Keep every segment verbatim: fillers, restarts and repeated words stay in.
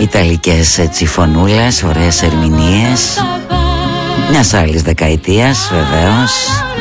Ιταλικές έτσι φωνούλες, ωραίες ερμηνείες μιας άλλης δεκαετίας βεβαίως.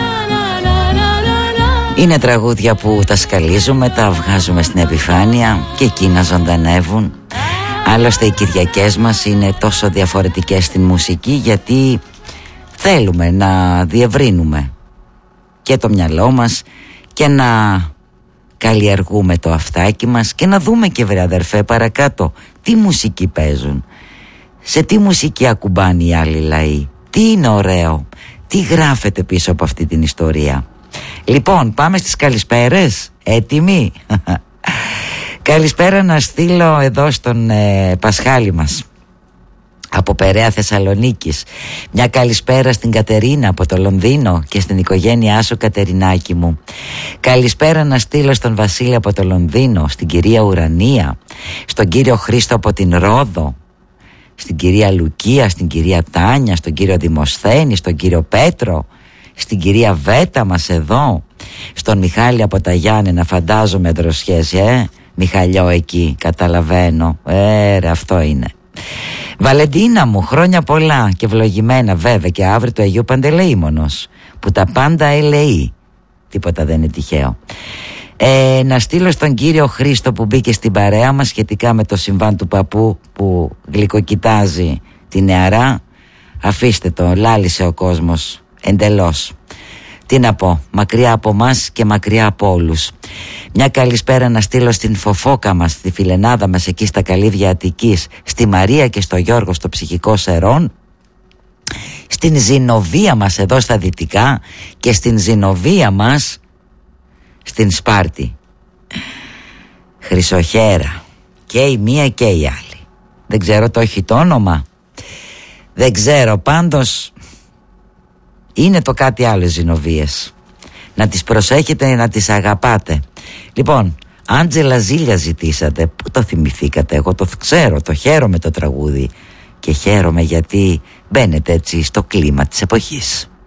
Είναι τραγούδια που τα σκαλίζουμε, τα βγάζουμε στην επιφάνεια και εκείνα ζωντανεύουν. Άλλωστε οι Κυριακές μας είναι τόσο διαφορετικές στην μουσική, γιατί θέλουμε να διευρύνουμε και το μυαλό μας και να καλλιεργούμε το αυτάκι μας και να δούμε και, βρε αδερφέ, παρακάτω τι μουσική παίζουν, σε τι μουσική ακουμπάνε οι άλλοι λαοί, τι είναι ωραίο, τι γράφεται πίσω από αυτή την ιστορία. Λοιπόν, πάμε στις καλησπέρες. Έτοιμοι? Καλησπέρα να στείλω εδώ στον ε, Πασχάλη μας από Περαία Θεσσαλονίκης. Μια καλησπέρα στην Κατερίνα από το Λονδίνο και στην οικογένειά σου, Κατερινάκη μου. Καλησπέρα να στείλω στον Βασίλη από το Λονδίνο, στην κυρία Ουρανία, στον κύριο Χρήστο από την Ρόδο, στην κυρία Λουκία, στην κυρία Τάνια, στον κύριο Δημοσθένη, στον κύριο Πέτρο, στην κυρία Βέτα μας εδώ, στον Μιχάλη από τα Γιάννενα, φαντάζομαι δροσιές, ε, Μιχαλιό εκεί, καταλαβαίνω, ε, ρε, αυτό είναι. Βαλεντίνα μου, χρόνια πολλά και ευλογημένα, βέβαια, και αύριο του Αγίου Παντελεήμονος, που τα πάντα ελεεί, τίποτα δεν είναι τυχαίο. Ε, να στείλω στον κύριο Χρήστο που μπήκε στην παρέα μας σχετικά με το συμβάν του παππού που γλυκοκοιτάζει τη νεαρά. Αφήστε το, λάλησε ο κόσμος εντελώς. Τι να πω, μακριά από μας και μακριά από όλους. Μια καλησπέρα να στείλω στην Φοφόκα μας, στη φιλενάδα μας εκεί στα Καλύβια Αττικής, στη Μαρία και στο Γιώργο στο Ψυχικό Σερών, στην Ζηνοβία μας εδώ στα Δυτικά και στην Ζηνοβία μας στην Σπάρτη. Χρυσοχέρα, και η μία και η άλλη. Δεν ξέρω, το έχει το όνομα, δεν ξέρω, πάντως είναι το κάτι άλλο οι Ζηνοβίες. Να τις προσέχετε, να τις αγαπάτε. Λοιπόν, Άντζελα Ζήλια ζητήσατε. Πού το θυμηθήκατε? Εγώ το ξέρω, το χαίρομαι το τραγούδι. Και χαίρομαι γιατί μπαίνετε έτσι στο κλίμα της εποχής.